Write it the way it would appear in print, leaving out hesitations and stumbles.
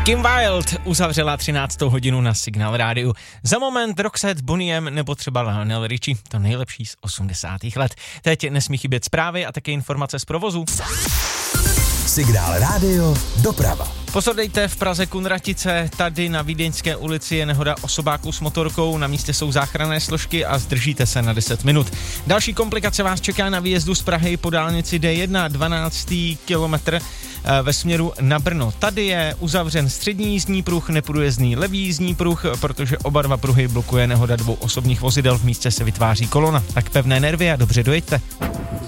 Kim Wilde uzavřela 13. hodinu na Signál rádiu. Za moment Roxette, Boney M nebo třeba Lionel Richie, to nejlepší z 80. let. Teď nesmí chybět zprávy a také informace z provozu. Signál rádio, doprava. Pozor dejte, v Praze Kunratice, tady na Vídeňské ulici je nehoda osobáků s motorkou, na místě jsou záchranné složky a zdržíte se na 10 minut. Další komplikace vás čeká na výjezdu z Prahy po dálnici D1, 12. kilometr ve směru na Brno. Tady je uzavřen střední jízdní pruh, neprůjezdný levý jízdní pruh, protože oba dva pruhy blokuje nehoda dvou osobních vozidel, v místě se vytváří kolona. Tak pevné nervy a dobře dojeďte.